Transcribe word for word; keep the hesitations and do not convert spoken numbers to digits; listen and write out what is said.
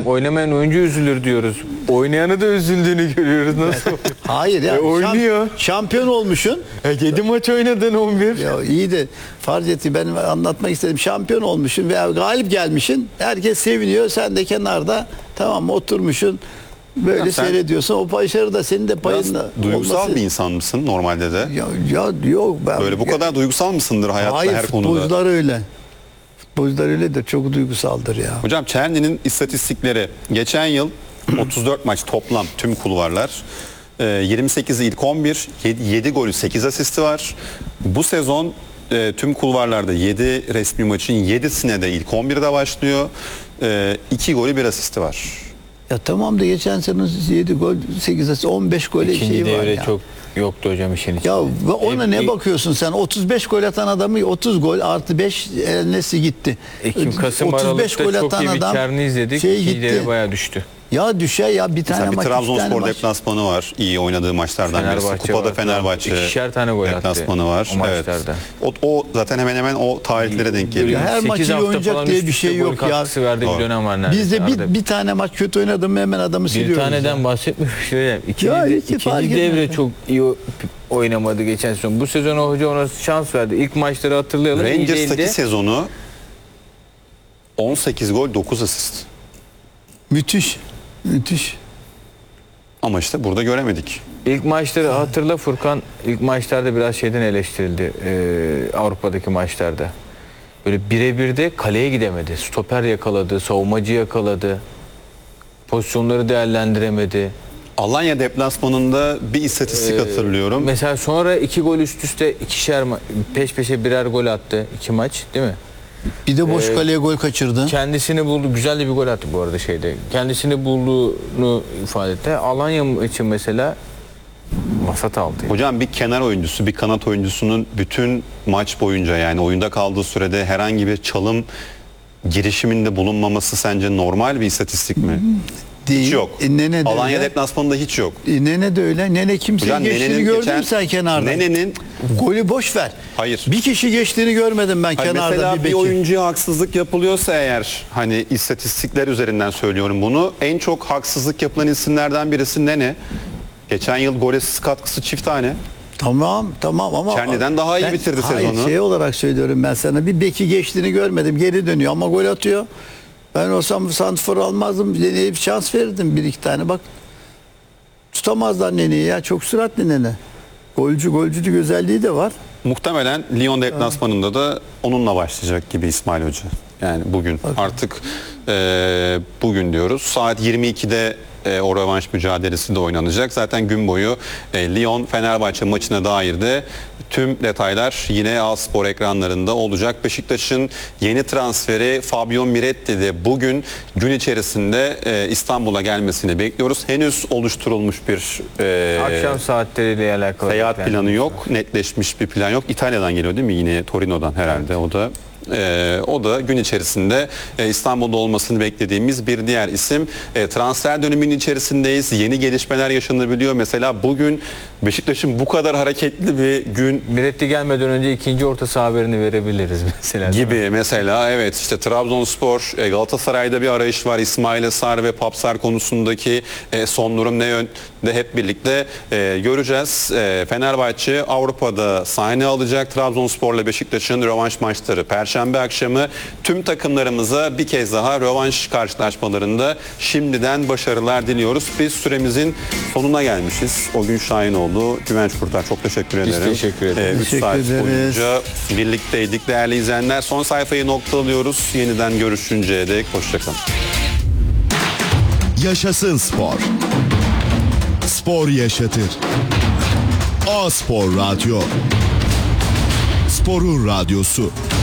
hocam oynamayan oyuncu üzülür diyoruz. Oynayanı da üzüldüğünü görüyoruz. Nasıl? Hayır ya. E, oynuyor. Şamp şampiyon olmuşsun. E, yedi maç oynadın on bir. Ya iyi de farz etti, ben anlatmak istedim. Şampiyon olmuşsun veya galip gelmişsin. Herkes seviniyor. Sen de kenarda tamam oturmuşsun. Böyle ya sen, seyrediyorsun. O başarı da senin de payında. Duygusal olması... bir insan mısın normalde de? Ya, ya yok ben. Böyle bu kadar duygusal mısındır hayatta Hayır, her konuda? futbolcular öyle. Futbolcular öyle de çok duygusaldır ya. Hocam Çerni'nin istatistikleri geçen yıl otuz dört maç toplam tüm kulvarlar. yirmi sekizi ilk on bir, yedi golü sekiz asisti var. Bu sezon e, tüm kulvarlarda yedi resmi maçın yedisine de ilk on birde başlıyor. E, iki golü bir asisti var. Ya tamam da geçen sene yedi gol, sekiz asist, on beş gol İkinci şeyi var devre ya. çok yoktu hocam işin içinde. Ya ona Hep ne bir- bakıyorsun sen? otuz beş gol atan adamı otuz gol artı beş nesi gitti. Ekim, Kasım, Aralık'ta çok iyi bir Çerni izledik. şey İkinci gitti. devre bayağı düştü. Ya düşer ya bir tane Mesela bir maç, iki tane Trabzonspor maç. deplasmanı var. İyi oynadığı maçlardan birisi. Fenerbahçe Kupada var. Fenerbahçe İkişer tane gol attı deplasmanı var. o Evet. maçlarda. O, o zaten hemen hemen o tarihlere denk geliyor. Her sekiz maçı iyi hafta oynayacak falan diye üst bir üste şey gol yok ya. katkısı verdiği bir dönem var neredeyse. Bizde Arada bir, bir tane maç kötü oynadım mı hemen adamı bir siliyoruz. taneden ya. bahsetmiyor. Şöyle ikinci, Ya de- iki fark ikinci devre etmez. çok iyi o- oynamadı geçen sezon. Bu sezon o hoca ona şans verdi. İlk maçları hatırlayalım. iyi Rangers'taki değildi. sezonu on sekiz gol dokuz asist. Müthiş. Müthiş. Ama işte burada göremedik. İlk maçları hatırla Furkan. İlk maçlarda biraz şeyden eleştirildi. Ee, Avrupa'daki maçlarda. Böyle birebir de kaleye gidemedi. Stoper yakaladı, savunmacı yakaladı. Pozisyonları değerlendiremedi. Alanya deplasmanında bir istatistik Ee, hatırlıyorum. Mesela sonra iki gol üst üste ikişer ma- peş peşe birer gol attı. iki maç değil mi? Bir de boş Ee, kaleye gol kaçırdı. Kendisini buldu. Güzel de bir gol attı bu arada şeyde. Kendisini bulduğunu ifade etti. Alanya için mesela vasat altı. Hocam bir kenar oyuncusu, bir kanat oyuncusunun bütün maç boyunca yani oyunda kaldığı sürede herhangi bir çalım girişiminde bulunmaması sence normal bir istatistik mi? Değil. Hiç yok. E, Nene de Alanya öyle. deplasmanında hiç yok. E, Nene de öyle. Nene kimseyi Hocam geçtiğini Nene'nin gördün geçen- mü sen kenarda? Nene'nin Golü boş ver. Hayır. Bir kişi geçtiğini görmedim ben Hani kenarda mesela bir bir, beki. oyuncuya haksızlık yapılıyorsa eğer hani istatistikler üzerinden söylüyorum bunu. En çok haksızlık yapılan isimlerden birisi Nene. Geçen yıl gol asist katkısı çift tane. Tamam tamam ama Çerni'den daha iyi ben- bitirdi hayır, sezonu. şey olarak söylüyorum ben sana, bir beki geçtiğini görmedim, geri dönüyor ama gol atıyor. Ben olsam santrfor almazdım, Nene'ye bir şans verirdim, bir iki tane bak. Tutamazlar Nene'yi ya, çok süratli Nene. Golcü golcülük özelliği de var. Muhtemelen Lyon deplasmanında da onunla başlayacak gibi İsmail Hoca. Yani bugün artık e, bugün diyoruz. Saat yirmi ikide e, o rövanş mücadelesi de oynanacak. Zaten gün boyu e, Lyon Fenerbahçe maçına dair de tüm detaylar yine A-Spor ekranlarında olacak. Beşiktaş'ın yeni transferi Fabio Miretti de bugün gün içerisinde e, İstanbul'a gelmesini bekliyoruz. Henüz oluşturulmuş bir e, Akşam saatleriyle alakalı. seyahat yani. planı yok. Netleşmiş bir plan yok. İtalya'dan geliyor değil mi? Yine Torino'dan herhalde. O da e, o da gün içerisinde e, İstanbul'da olmasını beklediğimiz bir diğer isim. E, transfer döneminin içerisindeyiz. Yeni gelişmeler yaşanabiliyor. Mesela bugün Beşiktaş'ın bu kadar hareketli bir gün Miretti gelmeden önce ikinci orta saha haberini verebiliriz mesela. gibi mesela, evet, işte Trabzonspor, e, Galatasaray'da bir arayış var. İsmail Sar ve Papsar konusundaki e, son durum ne yönde hep birlikte e, göreceğiz. E, Fenerbahçe Avrupa'da sahne alacak. Trabzonspor'la Beşiktaş'ın rövanş maçları Perşembe akşamı. Tüm takımlarımıza bir kez daha rövanş karşılaşmalarında şimdiden başarılar diliyoruz. Biz süremizin sonuna gelmişiz. O gün Şahinoğlu, Güvenç Kurtar, çok teşekkür Biz ederim. teşekkür ederiz. E, üç Teşekkür saat ederiz. boyunca birlikteydik değerli izleyenler. Son sayfayı noktalıyoruz. Yeniden görüşünceye dek hoşçakalın. Yaşasın spor. Spor yaşatır. A-Spor Radyo. Sporun radyosu.